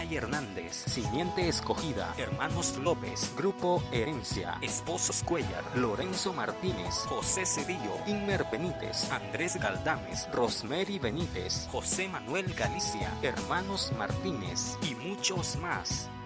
Fray Hernández, Simiente Escogida, Hermanos López, Grupo Herencia, Esposos Cuellar, Lorenzo Martínez, José Cedillo, Inmer Benítez, Andrés Galdames, Rosemary Benítez, José Manuel Galicia, Hermanos Martínez y muchos más.